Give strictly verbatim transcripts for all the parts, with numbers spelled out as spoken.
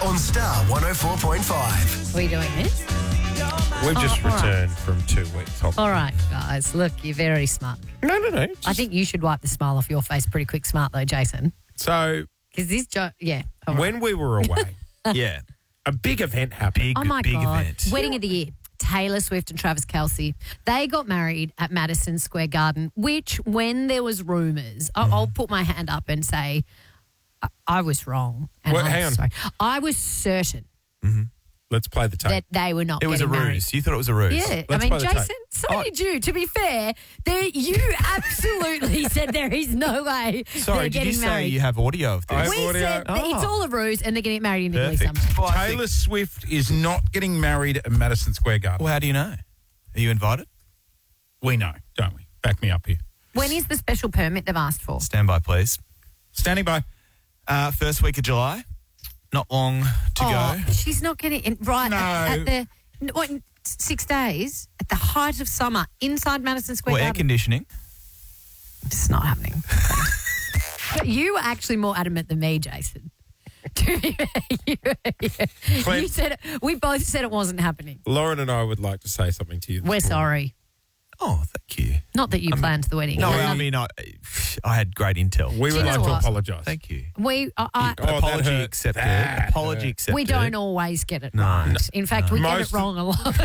on Star one oh four point five. Are we doing this? We've just Oh, all right. returned from two weeks off. All right, guys. Look, you're very smart. No, no, no. I think you should wipe the smile off your face pretty quick, smart though, Jason. So Because this joke, yeah. all right. when we were away, Yeah. a big event happened. Big, Oh my big God. event. Wedding of the year. Taylor Swift and Travis Kelce. They got married at Madison Square Garden, which when there was rumours, I'll, I'll put my hand up and say I, I was wrong. And Well, I'm hang on. sorry. I was certain Let's play the tape. that they were not It was a getting ruse. married. You thought it was a ruse? Yeah, I Let's mean, play the tape. Jason, so Oh. did you. To be fair, there, you absolutely said there is no way Sorry, they're did getting you say married. you have audio of this? I- we audio. said that it's Oh. all a ruse and they're getting married in Italy Perfect. somehow. Well, I Taylor think- Swift is not getting married at Madison Square Garden. Well, how do you know? Are you invited? We know, don't we? Back me up here. When is the special permit they've asked for? Stand by, please. Standing by. Uh, first week of July. Not long to oh, go. she's not getting in right No. at, at the what, six days at the height of summer inside Madison Square Well, air Garden. conditioning. It's not happening. But you were actually more adamant than me, Jason. you, you said it, we both said it wasn't happening. Lauren and I would like to say something to you. this We're morning. sorry. Oh, thank you. Not that you planned the wedding. No, We're I not- mean, I, I had great intel. We Do would you like know to what? apologise. Thank you. we I, I, Oh, that Apology hurt. accepted. That Apology hurt. accepted. we don't always get it No. right. In fact, we get Most- it wrong a lot.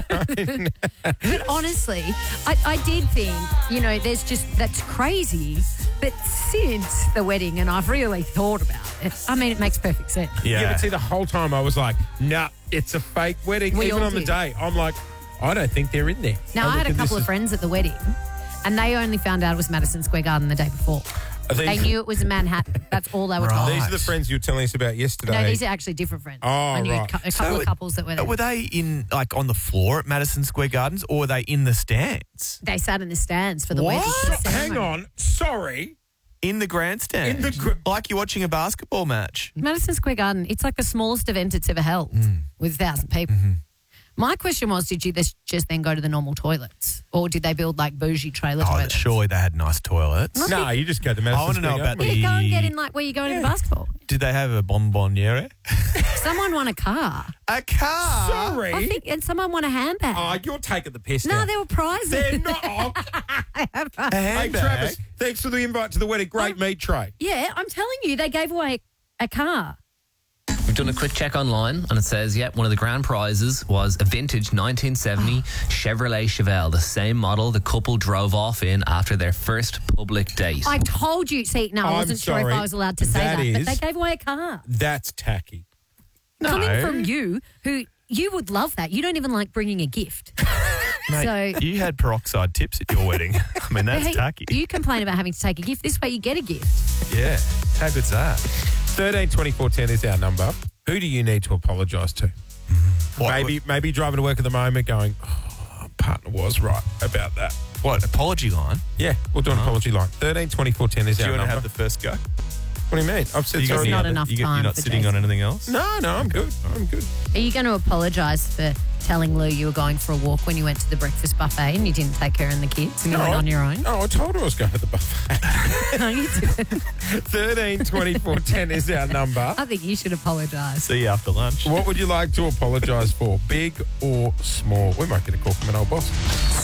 But honestly, I, I did think, you know, there's just, that's crazy. But since the wedding, and I've really thought about it, I mean, it makes perfect sense. Yeah. Yeah, but see, the whole time I was like, nah, it's a fake wedding. We Even all on the did. day, I'm like, I don't think they're in there. Now, Oh, I had look, a and couple this of friends at the wedding, and they only found out it was Madison Square Garden the day before. Are these, They knew it was in Manhattan. That's all they were told. Right. These are the friends you were telling us about yesterday. No, these are actually different friends. Oh, I knew a right. cou- a So couple of it- couples that were there. Were they in, like, on the floor at Madison Square Gardens or were they in the stands? They sat in the stands for the What? wedding. for the Hang ceremony. on. Sorry. In the grandstand. In the gr- like you're watching a basketball match. Madison Square Garden, it's like the smallest event it's ever held with a thousand people. Mm-hmm. My question was, did you just just then go to the normal toilets? Or did they build like bougie trailer Oh, toilets? surely they had nice toilets. No, you just go to Madison I wanna know Square about Garden. Yeah, go and the- get in like where you go into basketball. Did they have a bonbonniere? Someone won a car. A car? Sorry. I think, and someone won a handbag. Oh, you're taking the piss no, now. there were prizes. They're not. Oh, A hey, handbag? Travis, thanks for the invite to the wedding. Great meat tray. Yeah, I'm telling you, they gave away a car. We've done a quick check online and it says, yep, one of the grand prizes was a vintage nineteen seventy Chevrolet Chevelle, the same model the couple drove off in after their first public date. I told you. See, no, I I'm wasn't sure if sorry. I was allowed to say That that, but is- they gave away a car. That's tacky. Coming from you, who you would love that. You don't even like bringing a gift. Mate, So- you had peroxide tips at your wedding. I mean, that's Hey, tacky. You complain about having to take a gift. This way you get a gift. Yeah. How good's that? thirteen twenty-four ten is our number. Who do you need to apologise to? What, maybe maybe driving to work at the moment going, oh, our partner was right about that. What, apology line? Yeah, we'll do an apology line. thirteen twenty-four ten is Do you our want to number. have the first go? What do you mean? I've said You got sorry. any not other- enough you got- time You're not for sitting Jason. on anything else? No, no, I'm good. I'm good. Are you going to apologise for telling Lou you were going for a walk when you went to the breakfast buffet and you didn't take her and the kids and you went I- on your own? Oh, I told her I was going to the buffet. No, you didn't. thirteen twenty-four ten is our number. I think you should apologise. See you after lunch. What would you like to apologise for, big or small? We might get a call from an old boss.